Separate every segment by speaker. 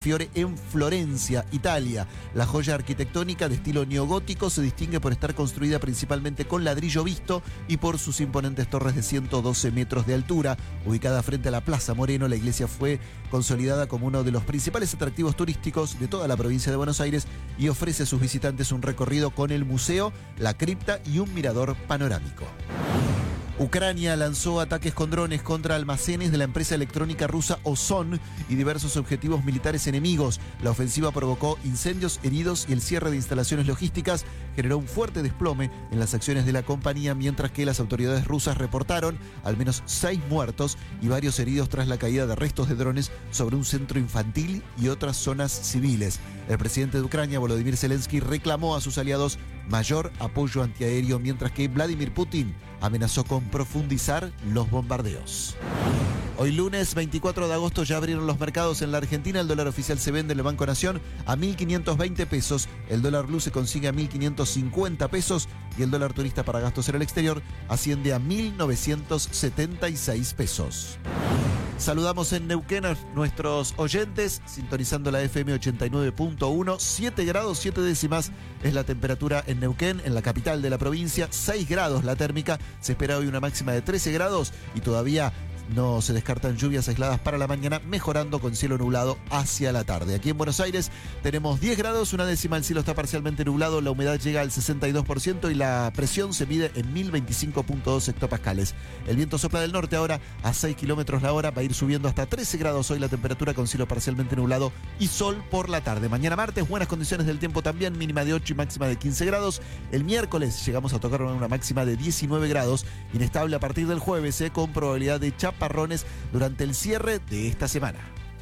Speaker 1: Montefiore en Florencia, Italia. La joya arquitectónica de estilo neogótico se distingue por estar construida principalmente con ladrillo visto y por sus imponentes torres de 112 metros de altura. Ubicada frente a la Plaza Moreno, la iglesia fue consolidada como uno de los principales atractivos turísticos de toda la provincia de Buenos Aires y ofrece a sus visitantes un recorrido con el museo, la cripta y un mirador panorámico. Ucrania lanzó ataques con drones contra almacenes de la empresa electrónica rusa Ozon y diversos objetivos militares enemigos. La ofensiva provocó incendios, heridos y el cierre de instalaciones logísticas generó un fuerte desplome en las acciones de la compañía, mientras que las autoridades rusas reportaron al menos 6 muertos y varios heridos tras la caída de restos de drones sobre un centro infantil y otras zonas civiles. El presidente de Ucrania, Volodymyr Zelensky, reclamó a sus aliados mayor apoyo antiaéreo, mientras que Vladimir Putin amenazó con profundizar los bombardeos. Hoy lunes 24 de agosto ya abrieron los mercados en la Argentina. El dólar oficial se vende en el Banco Nación a 1.520 pesos, el dólar blue se consigue a 1.550 pesos y el dólar turista para gastos en el exterior asciende a 1.976 pesos. Saludamos en Neuquén a nuestros oyentes, sintonizando la FM 89.1, 7 grados 7 décimas es la temperatura en Neuquén, en la capital de la provincia, 6 grados la térmica, se espera hoy una máxima de 13 grados y todavía no se descartan lluvias aisladas para la mañana, mejorando con cielo nublado hacia la tarde. Aquí en Buenos Aires tenemos 10 grados, una décima, el cielo está parcialmente nublado, la humedad llega al 62% y la presión se mide en 1025.2 hectopascales. El viento sopla del norte ahora a 6 kilómetros la hora, va a ir subiendo hasta 13 grados hoy la temperatura con cielo parcialmente nublado y sol por la tarde. Mañana martes, buenas condiciones del tiempo también, mínima de 8 y máxima de 15 grados. El miércoles llegamos a tocar una máxima de 19 grados, inestable a partir del jueves, con probabilidad de chaparrones durante el cierre de esta semana.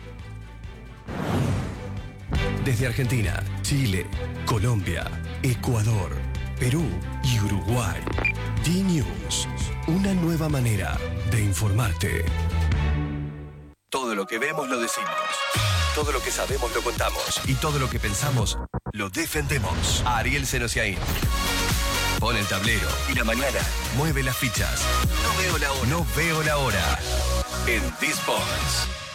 Speaker 2: Desde Argentina, Chile, Colombia, Ecuador, Perú y Uruguay. D-News, una nueva manera de informarte. Todo lo que vemos lo decimos. Todo lo que sabemos lo contamos. Y todo lo que pensamos lo defendemos. Ariel Senosiaín. Pone el tablero y la mañana mueve las fichas. No veo la hora. En This Sports.